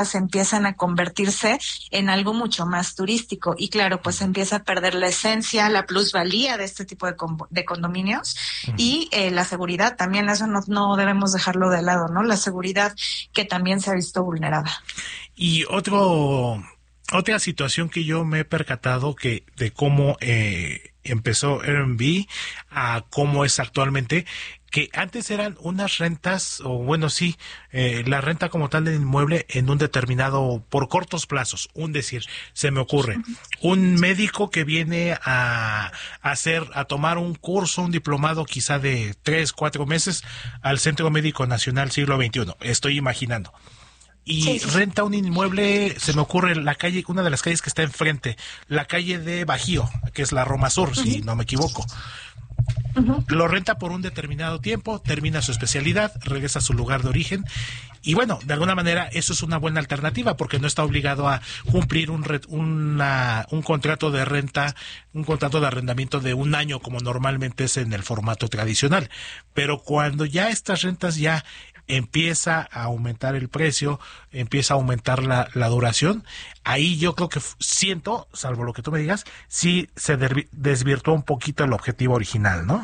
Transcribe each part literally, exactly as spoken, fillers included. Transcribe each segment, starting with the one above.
empiezan a convertirse en algo mucho más turístico y claro, pues empieza a perder la esencia, la plusvalía de este tipo de, con- de condominios uh-huh. y eh, la seguridad también, eso no, no debemos dejarlo de lado, ¿no? La seguridad que también se ha visto vulnerada. Y otro, otra situación que yo me he percatado que de cómo eh, empezó Airbnb a cómo es actualmente, que antes eran unas rentas, o bueno, sí, eh, la renta como tal del inmueble en un determinado, por cortos plazos, un decir, se me ocurre, un médico que viene a, a hacer, a tomar un curso, un diplomado quizá de tres, cuatro meses al Centro Médico Nacional Siglo veintiuno, estoy imaginando. Y sí, sí. renta un inmueble, se me ocurre, la calle, una de las calles que está enfrente, la calle de Bajío, que es la Roma Sur, uh-huh. si no me equivoco. Uh-huh. Lo renta por un determinado tiempo, termina su especialidad, regresa a su lugar de origen y bueno, de alguna manera eso es una buena alternativa porque no está obligado a cumplir un re, una, un contrato de renta, un contrato de arrendamiento de un año como normalmente es en el formato tradicional. Pero cuando ya estas rentas ya empieza a aumentar el precio, empieza a aumentar la, la duración, ahí yo creo que f- siento, salvo lo que tú me digas, sí se dervi- desvirtuó un poquito el objetivo original, ¿no?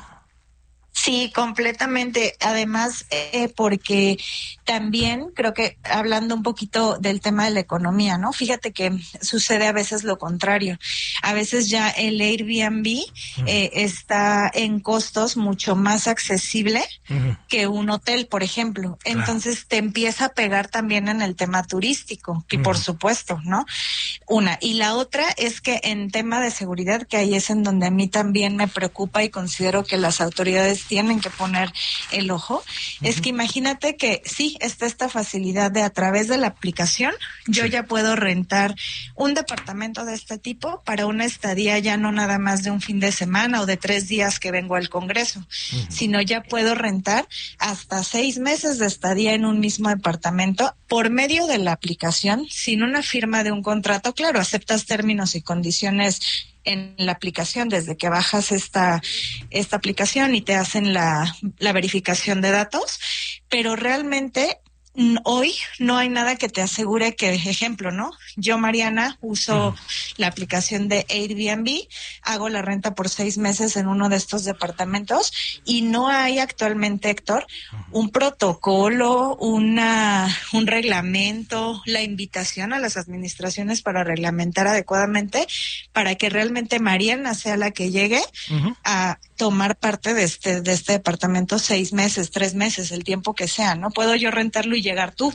Sí, completamente. Además, eh, porque también creo que hablando un poquito del tema de la economía, ¿no? Fíjate que sucede a veces lo contrario. A veces ya el Airbnb uh-huh. eh, está en costos mucho más accesible uh-huh. que un hotel, por ejemplo. Claro. Entonces te empieza a pegar también en el tema turístico, que uh-huh. por supuesto, ¿no? Una. Y la otra es que en tema de seguridad, que ahí es en donde a mí también me preocupa y considero que las autoridades tienen que poner el ojo, uh-huh. es que imagínate que sí, está esta facilidad de a través de la aplicación, yo sí. ya puedo rentar un departamento de este tipo para una estadía ya no nada más de un fin de semana o de tres días que vengo al Congreso, uh-huh. sino ya puedo rentar hasta seis meses de estadía en un mismo departamento por medio de la aplicación, sin una firma de un contrato. Claro, aceptas términos y condiciones en la aplicación desde que bajas esta esta aplicación y te hacen la, la verificación de datos, pero realmente hoy no hay nada que te asegure que, ejemplo, ¿no? Yo, Mariana, uso uh-huh. la aplicación de Airbnb, hago la renta por seis meses en uno de estos departamentos y no hay actualmente, Héctor, uh-huh. un protocolo, una un reglamento, la invitación a las administraciones para reglamentar adecuadamente para que realmente Mariana sea la que llegue uh-huh. a tomar parte de este de este departamento seis meses, tres meses, el tiempo que sea, ¿no? Puedo yo rentarlo y llegar tú.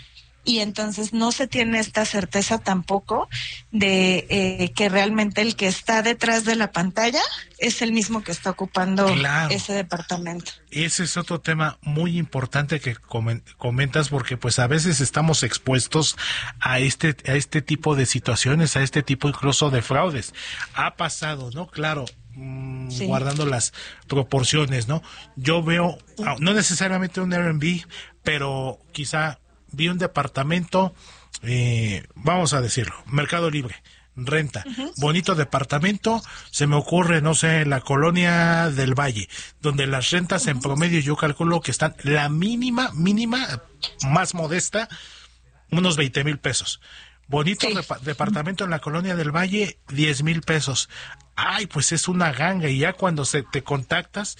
Y entonces no se tiene esta certeza tampoco de eh, que realmente el que está detrás de la pantalla es el mismo que está ocupando claro. ese departamento. Ese es otro tema muy importante que comentas porque pues a veces estamos expuestos a este a este tipo de situaciones, a este tipo incluso de fraudes. Ha pasado, ¿no? Claro. Sí. Guardando las proporciones, ¿no? Yo veo, no necesariamente un Airbnb, pero quizá vi un departamento, eh, vamos a decirlo, Mercado Libre, renta, uh-huh. bonito departamento, se me ocurre, no sé, en la colonia del Valle, donde las rentas uh-huh. en promedio yo calculo que están la mínima, mínima, más modesta, unos veinte mil pesos. Bonito sí. rep- departamento en la colonia del Valle, diez mil pesos. Ay, pues es una ganga y ya cuando se te contactas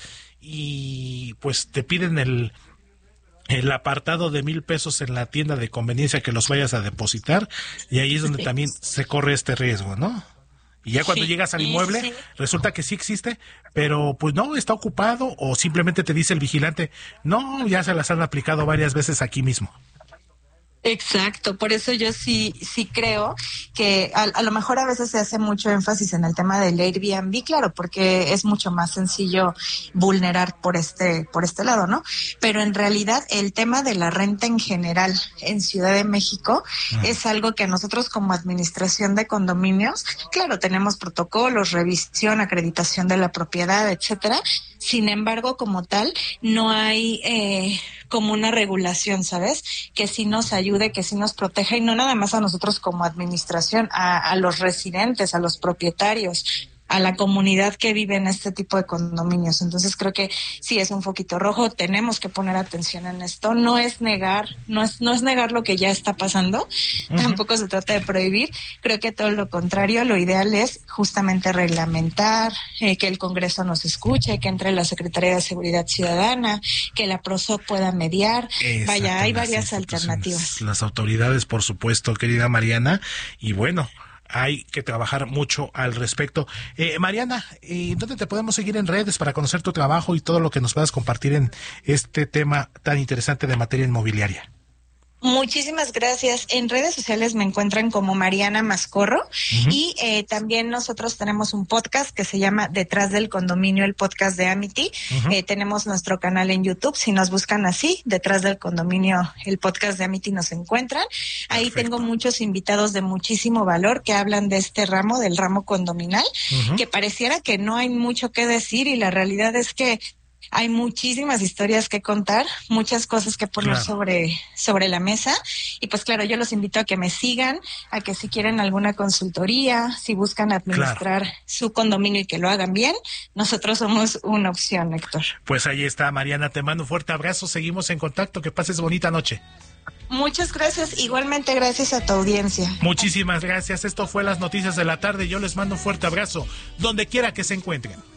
y pues te piden el el apartado de mil pesos en la tienda de conveniencia que los vayas a depositar y ahí es donde sí. también se corre este riesgo, ¿no? Y ya cuando sí, llegas al inmueble sí. resulta que sí existe, pero pues no, está ocupado o simplemente te dice el vigilante, no, ya se las han aplicado varias veces aquí mismo. Exacto, por eso yo sí sí creo que a, a lo mejor a veces se hace mucho énfasis en el tema del Airbnb, claro, porque es mucho más sencillo vulnerar por este por este lado, ¿no? Pero en realidad el tema de la renta en general en Ciudad de México uh-huh. es algo que nosotros como administración de condominios, claro, tenemos protocolos, revisión, acreditación de la propiedad, etcétera. Sin embargo, como tal, no hay eh, como una regulación, ¿sabes? Que sí nos ayude, que sí nos proteja y no nada más a nosotros como administración, a, a los residentes, a los propietarios, a la comunidad que vive en este tipo de condominios. Entonces creo que sí es un foquito rojo, tenemos que poner atención en esto. No es negar, no es, no es negar lo que ya está pasando, uh-huh. Tampoco se trata de prohibir. Creo que todo lo contrario, lo ideal es justamente reglamentar, eh, que el Congreso nos escuche, que entre la Secretaría de Seguridad Ciudadana, que la PROSOC pueda mediar. Vaya, hay varias alternativas. Las autoridades, por supuesto, querida Mariana, y bueno, hay que trabajar mucho al respecto. Eh, Mariana, eh, ¿dónde te podemos seguir en redes para conocer tu trabajo y todo lo que nos puedas compartir en este tema tan interesante de materia inmobiliaria? Muchísimas gracias. En redes sociales me encuentran como Mariana Mascorro, uh-huh. y eh, también nosotros tenemos un podcast que se llama Detrás del Condominio, el podcast de Amity. Uh-huh. Eh, tenemos nuestro canal en YouTube. Si nos buscan así, Detrás del Condominio, el podcast de Amity, nos encuentran. Ahí Perfecto. Tengo muchos invitados de muchísimo valor que hablan de este ramo, del ramo condominal, uh-huh. que pareciera que no hay mucho que decir y la realidad es que hay muchísimas historias que contar, muchas cosas que poner claro. sobre, sobre la mesa. Y pues claro, yo los invito a que me sigan, a que si quieren alguna consultoría, si buscan administrar claro. su condominio y que lo hagan bien, nosotros somos una opción, Héctor. Pues ahí está, Mariana, te mando un fuerte abrazo, seguimos en contacto, que pases bonita noche. Muchas gracias, igualmente gracias a tu audiencia. Muchísimas gracias, esto fue Las Noticias de la Tarde, yo les mando un fuerte abrazo, donde quiera que se encuentren.